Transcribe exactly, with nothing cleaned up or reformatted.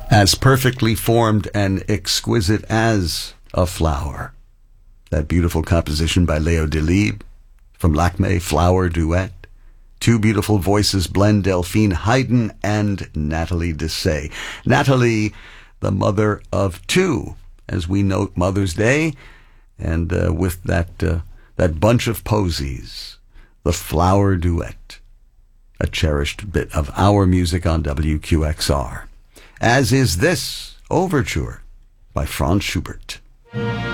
As perfectly formed and exquisite as a flower. That beautiful composition by Leo Delibes from Lakme, Flower Duet. Two beautiful voices blend, Delphine Hayden and Natalie Dessay. Natalie, the mother of two, as we note Mother's Day, and uh, with that uh, that bunch of posies, the Flower Duet, a cherished bit of our music on W Q X R. As is this overture by Franz Schubert.